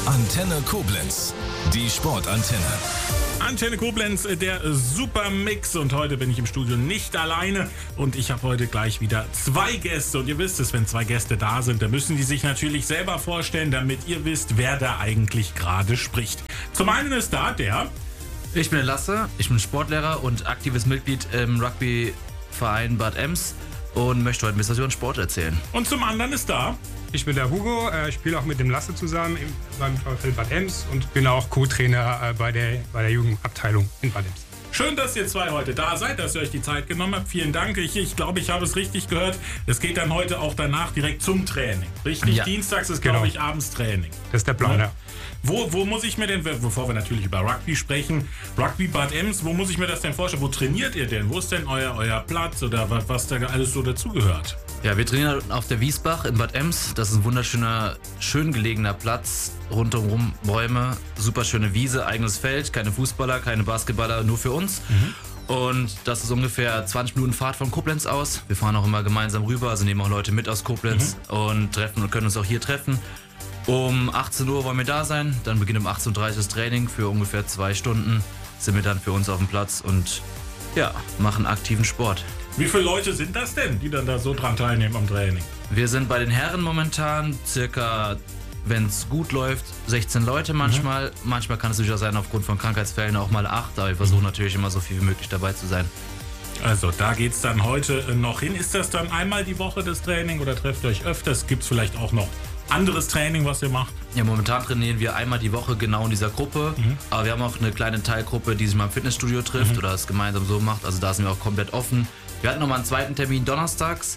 Antenne Koblenz, die Sportantenne. Antenne Koblenz, der Supermix, und heute bin ich im Studio nicht alleine und ich habe heute gleich wieder zwei Gäste, und ihr wisst es, wenn zwei Gäste da sind, dann müssen die sich natürlich selber vorstellen, damit ihr wisst, wer da eigentlich gerade spricht. Zum einen ist da der... Ich bin der Lasse, ich bin Sportlehrer und aktives Mitglied im Rugbyverein Bad Ems und möchte heute ein bisschen über den Sport erzählen. Und zum anderen ist da... Ich bin der Hugo, ich spiele auch mit dem Lasse zusammen beim VfL Bad Ems und bin auch Co-Trainer bei der Jugendabteilung in Bad Ems. Schön, dass ihr zwei heute da seid, dass ihr euch die Zeit genommen habt. Vielen Dank. Ich glaube, ich habe es richtig gehört. Es geht dann heute auch danach direkt zum Training. Richtig? Ja. Dienstags ist, glaube ich, abends Training. Das ist der Plan, ja. Wo muss ich mir denn, bevor wir natürlich über Rugby sprechen, Rugby Bad Ems, wo muss ich mir das denn vorstellen? Wo trainiert ihr denn? Wo ist denn euer Platz oder was da alles so dazugehört? Ja, wir trainieren auf der Wiesbach in Bad Ems. Das ist ein wunderschöner, schön gelegener Platz. Rundherum Bäume, super schöne Wiese, eigenes Feld, keine Fußballer, keine Basketballer, nur für uns. Und das ist ungefähr 20 Minuten Fahrt von Koblenz aus. Wir fahren auch immer gemeinsam rüber, also nehmen auch Leute mit aus Koblenz und können uns auch hier treffen. Um 18 Uhr wollen wir da sein, dann beginnt um 18.30 Uhr das Training. Für ungefähr 2 Stunden sind wir dann für uns auf dem Platz und ja, machen aktiven Sport. Wie viele Leute sind das denn, die dann da so dran teilnehmen am Training? Wir sind bei den Herren momentan circa, wenn es gut läuft, 16 Leute manchmal. Manchmal kann es durchaus sein, aufgrund von Krankheitsfällen auch mal 8, aber wir versuchen natürlich immer so viel wie möglich dabei zu sein. Also da geht es dann heute noch hin. Ist das dann einmal die Woche das Training oder trefft ihr euch öfters? Gibt es vielleicht auch noch anderes Training, was ihr macht? Ja, momentan trainieren wir einmal die Woche genau in dieser Gruppe. Aber wir haben auch eine kleine Teilgruppe, die sich mal im Fitnessstudio trifft oder es gemeinsam so macht. Also da sind wir auch komplett offen. Wir hatten nochmal einen zweiten Termin donnerstags.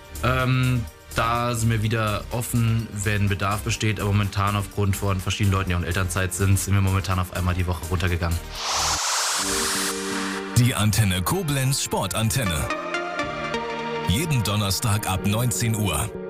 Da sind wir wieder offen, wenn Bedarf besteht. Aber momentan aufgrund von verschiedenen Leuten, die auch in Elternzeit sind wir momentan auf einmal die Woche runtergegangen. Die Antenne Koblenz Sportantenne. Jeden Donnerstag ab 19 Uhr.